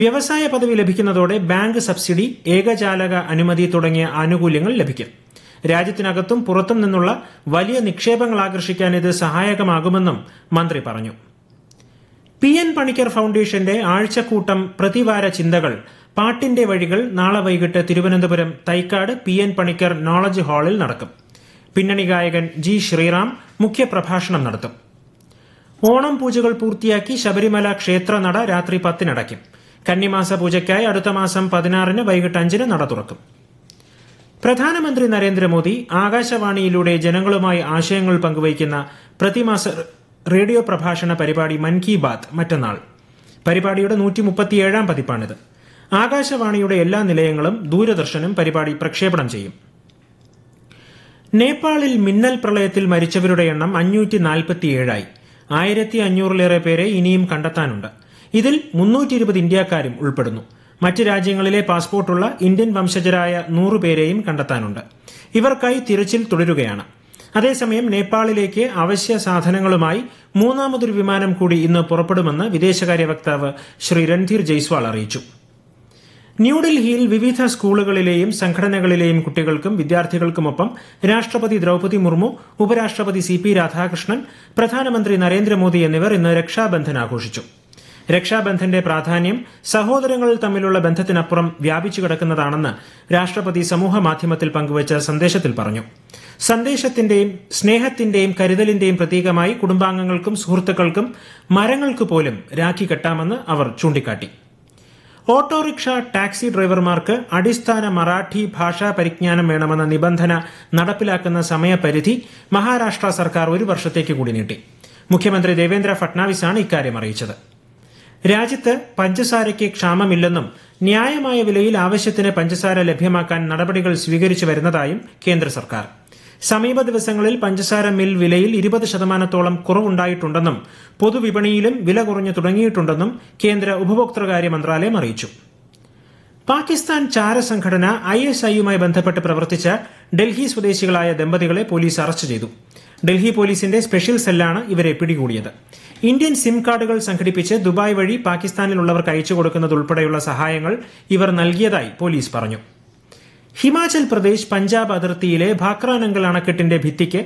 വ്യവസായ പദവി ലഭിക്കുന്നതോടെ bank subsidy, ഏകജാലക അനുമതി തുടങ്ങിയ ആനുകൂല്യങ്ങൾ ലഭിക്കും. രാജ്യത്തിനകത്തും പുറത്തും നിന്നുള്ള വലിയ നിക്ഷേപങ്ങൾ ആകർഷിക്കാൻ ഇത് സഹായകമാകുമെന്നും മന്ത്രി പറഞ്ഞു. PN പണിക്കർ ഫൌണ്ടേഷന്റെ ആഴ്ചക്കൂട്ടം പ്രതിവാര ചിന്തകൾ പാട്ടിന്റെ വഴികൾ നാളെ വൈകിട്ട് തിരുവനന്തപുരം തൈക്കാട് PN പണിക്കർ നോളജ് ഹാളിൽ നടക്കും. പിന്നണി ഗായകൻ G. ശ്രീറാം മുഖ്യപ്രഭാഷണം നടത്തും. ഓണം പൂജകൾ പൂർത്തിയാക്കി ശബരിമല ക്ഷേത്രനട രാത്രി 10 അടയ്ക്കും. കന്നിമാസ പൂജയ്ക്കായി അടുത്ത മാസം 16 വൈകിട്ട് 5 നട തുറക്കും. പ്രധാനമന്ത്രി നരേന്ദ്രമോദി ആകാശവാണിയിലൂടെ ജനങ്ങളുമായി ആശയങ്ങൾ പങ്കുവയ്ക്കുന്ന പ്രതിമാസ റേഡിയോ പ്രഭാഷണ പരിപാടി മൻ കി ബാത്ത് മറ്റന്നാൾ. പരിപാടിയുടെ 137ാം പതിപ്പാണിത്. ആകാശവാണിയുടെ എല്ലാ നിലയങ്ങളും ദൂരദർശനും പരിപാടി പ്രക്ഷേപണം ചെയ്യും. നേപ്പാളിൽ മിന്നൽ പ്രളയത്തിൽ മരിച്ചവരുടെ എണ്ണം 547ആയി. 1500-ലേറെ പേരെ ഇനിയും കണ്ടെത്താനുണ്ട്. ഇതിൽ 320 ഇന്ത്യക്കാരും ഉൾപ്പെടുന്നു. മറ്റ് രാജ്യങ്ങളിലെ പാസ്പോർട്ടുള്ള ഇന്ത്യൻ വംശജരായ 100 പേരെയും കണ്ടെത്താനുണ്ട്. ഇവർക്കായി തിരച്ചിൽ തുടരുകയാണ്. അതേസമയം നേപ്പാളിലേക്ക് അവശ്യ സാധനങ്ങളുമായി മൂന്നാമതൊരു വിമാനം കൂടി ഇന്ന് പുറപ്പെടുമെന്ന് വിദേശകാര്യ വക്താവ് ശ്രീ രൺധീർ ജയ്സ്വാൾ അറിയിച്ചു. ന്യൂഡൽഹിയിൽ വിവിധ സ്കൂളുകളിലെയും സംഘടനകളിലെയും കുട്ടികൾക്കും വിദ്യാർത്ഥികൾക്കുമൊപ്പം രാഷ്ട്രപതി ദ്രൌപദി മുർമു, ഉപരാഷ്ട്രപതി CP രാധാകൃഷ്ണൻ, പ്രധാനമന്ത്രി നരേന്ദ്രമോദി എന്നിവർ ഇന്ന് രക്ഷാബന്ധൻ ആഘോഷിച്ചു. രക്ഷാബന്ധന്റെ പ്രാധാന്യം സഹോദരങ്ങൾ തമ്മിലുള്ള ബന്ധത്തിനപ്പുറം വ്യാപിച്ചു കിടക്കുന്നതാണെന്ന് രാഷ്ട്രപതി സമൂഹ മാധ്യമത്തിൽ പങ്കുവച്ച സന്ദേശത്തിൽ പറഞ്ഞു. സന്ദേശത്തിന്റെയും സ്നേഹത്തിന്റെയും കരുതലിന്റെയും പ്രതീകമായി കുടുംബാംഗങ്ങൾക്കും സുഹൃത്തുക്കൾക്കും മരങ്ങൾക്ക് പോലും രാഖി കെട്ടാമെന്ന് അവർ ചൂണ്ടിക്കാട്ടി. ഓട്ടോറിക്ഷ, ടാക്സി ഡ്രൈവർമാർക്ക് അടിസ്ഥാന മറാഠി ഭാഷാ പരിജ്ഞാനം വേണമെന്ന നിബന്ധന നടപ്പിലാക്കുന്ന സമയപരിധി മഹാരാഷ്ട്ര സർക്കാർ 1 വർഷത്തേക്ക് കൂടി നീട്ടി. മുഖ്യമന്ത്രി ദേവേന്ദ്ര ഫട്നാവിസാണ് ഇക്കാര്യം അറിയിച്ചത്. രാജ്യത്ത് പഞ്ചസാരയ്ക്ക് ക്ഷാമമില്ലെന്നും ന്യായമായ വിലയിൽ ആവശ്യത്തിന് പഞ്ചസാര ലഭ്യമാക്കാൻ നടപടികൾ സ്വീകരിച്ചു വരുന്നതായും കേന്ദ്ര സർക്കാർ. സമീപ ദിവസങ്ങളിൽ പഞ്ചസാര മിൽ വിലയിൽ 20% കുറവുണ്ടായിട്ടുണ്ടെന്നും പൊതുവിപണിയിലും വില കുറഞ്ഞു തുടങ്ങിയിട്ടുണ്ടെന്നും കേന്ദ്ര ഉപഭോക്തൃകാര്യ മന്ത്രാലയം അറിയിച്ചു. പാകിസ്ഥാൻ ചാരസംഘടന ISIയുമായി ബന്ധപ്പെട്ട് പ്രവർത്തിച്ച ഡൽഹി സ്വദേശികളായ ദമ്പതികളെ പോലീസ് അറസ്റ്റ് ചെയ്തു. ഡൽഹി പോലീസിന്റെ സ്പെഷ്യൽ സെല്ലാണ് ഇവരെ പിടികൂടിയത്. ഇന്ത്യൻ സിം കാർഡുകൾ സംഘടിപ്പിച്ച് ദുബായ് വഴി പാകിസ്ഥാനിലുള്ളവർക്ക് അയച്ചു കൊടുക്കുന്നതുൾപ്പെടെയുള്ള സഹായങ്ങൾ ഇവർ നൽകിയതായി പോലീസ് പറഞ്ഞു. ഹിമാചൽ പ്രദേശ് പഞ്ചാബ് അതിർത്തിയിലെ ഭാക്രാനങ്കൽ അണക്കെട്ടിന്റെ ഭിത്തിക്ക്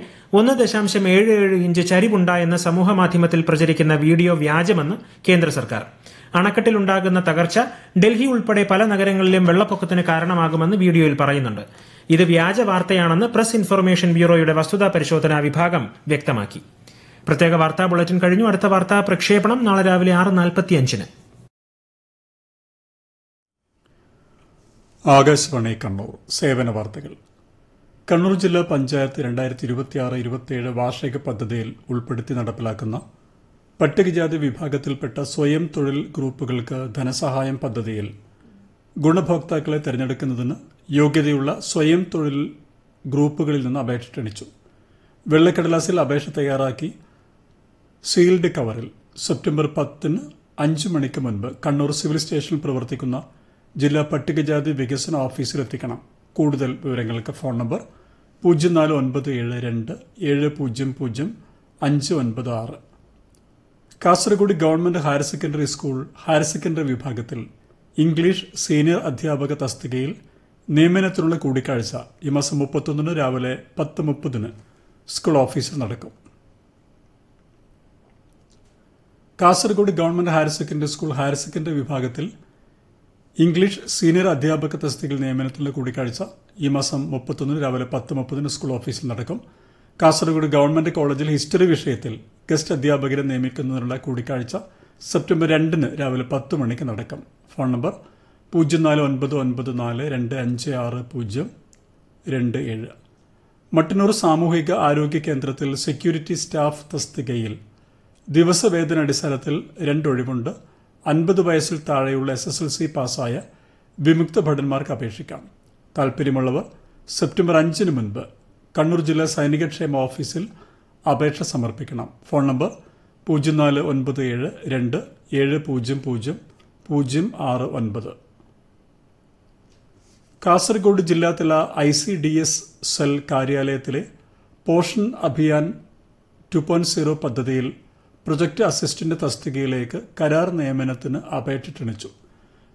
1.77 ഇഞ്ച് ചരിവുണ്ടായെന്ന് സമൂഹമാധ്യമത്തിൽ പ്രചരിക്കുന്ന വീഡിയോ വ്യാജമെന്ന് കേന്ദ്ര സർക്കാർ. അണക്കെട്ടിലുണ്ടാകുന്ന തകർച്ച ഡൽഹി ഉൾപ്പെടെ പല നഗരങ്ങളിലും വെള്ളപ്പൊക്കത്തിന് കാരണമാകുമെന്ന് വീഡിയോയിൽ പറയുന്നുണ്ട്. ഇത് വ്യാജ വാർത്തയാണെന്ന് പ്രസ് ഇൻഫർമേഷൻ ബ്യൂറോയുടെ വസ്തുതാ പരിശോധനാ വിഭാഗം വ്യക്തമാക്കി. പ്രത്യേക വാർത്താ ബുള്ളറ്റിൻ കഴിഞ്ഞു. അടുത്ത വാർത്താ പ്രക്ഷേപണം നാളെ രാവിലെ 6:45. ആകാശവാണി കണ്ണൂർ. സേവന വാർത്തകൾ. കണ്ണൂർ ജില്ലാ പഞ്ചായത്ത് 2026-27 വാർഷിക പദ്ധതിയിൽ ഉൾപ്പെടുത്തി നടപ്പിലാക്കുന്ന പട്ടികജാതി വിഭാഗത്തിൽപ്പെട്ട സ്വയം തൊഴിൽ ഗ്രൂപ്പുകൾക്ക് ധനസഹായം പദ്ധതിയിൽ ഗുണഭോക്താക്കളെ തെരഞ്ഞെടുക്കുന്നതിന് യോഗ്യതയുള്ള സ്വയം തൊഴിൽ ഗ്രൂപ്പുകളിൽ നിന്ന് അപേക്ഷ ക്ഷണിച്ചു. വെള്ളക്കടലാസിൽ അപേക്ഷ തയ്യാറാക്കി സീൽഡ് കവറിൽ സെപ്റ്റംബർ 10 5 മണിക്ക് മുൻപ് കണ്ണൂർ സിവിൽ സ്റ്റേഷനിൽ പ്രവർത്തിക്കുന്ന ജില്ലാ പട്ടികജാതി വികസന ഓഫീസിലെത്തിക്കണം. കൂടുതൽ വിവരങ്ങൾക്ക് phone number 049727000596. Kasaragod government higher secondary school higher secondary വിഭാഗത്തിൽ ഇംഗ്ലീഷ് സീനിയർ അധ്യാപക തസ്തികയിൽ നിയമനത്തിനുള്ള കൂടിക്കാഴ്ച ഈ മാസം 31 രാവിലെ 10:30 സ്കൂൾ ഓഫീസിൽ നടക്കും. Kasaragod government higher secondary school higher secondary വിഭാഗത്തിൽ ഇംഗ്ലീഷ് സീനിയർ അധ്യാപക തസ്തികയിൽ നിയമനത്തിനുള്ള കൂടിക്കാഴ്ച ഈ മാസം 31 രാവിലെ 10:30 സ്കൂൾ ഓഫീസിൽ നടക്കും. കാസർഗോഡ് ഗവൺമെന്റ് കോളേജിൽ ഹിസ്റ്ററി വിഷയത്തിൽ ഗസ്റ്റ് അധ്യാപകരെ നിയമിക്കുന്നതിനുള്ള കൂടിക്കാഴ്ച സെപ്റ്റംബർ 2 രാവിലെ 10 മണിക്ക് നടക്കും. Phone number 049992560027. മട്ടന്നൂർ സാമൂഹിക ആരോഗ്യ കേന്ദ്രത്തിൽ സെക്യൂരിറ്റി സ്റ്റാഫ് തസ്തികയിൽ ദിവസവേതന അടിസ്ഥാനത്തിൽ 2 ഒഴിവുണ്ട്. 50 വയസ്സിൽ താഴെയുള്ള SSLC പാസ്സായ വിമുക്ത ഭടന്മാർക്ക് അപേക്ഷിക്കാം. താൽപ്പര്യമുള്ളവർ സെപ്റ്റംബർ 5 മുൻപ് കണ്ണൂർ ജില്ലാ സൈനികക്ഷേമ ഓഫീസിൽ അപേക്ഷ സമർപ്പിക്കണം. Phone number 0497200069. കാസർഗോഡ് ജില്ലാതല ICDS സെൽ കാര്യാലയത്തിലെ പോഷൻ അഭിയാൻ 2.0 പദ്ധതിയിൽ പ്രൊജക്ട് അസിസ്റ്റന്റ് തസ്തികയിലേക്ക് കരാർ നിയമനത്തിന് അപേക്ഷ ക്ഷണിച്ചു.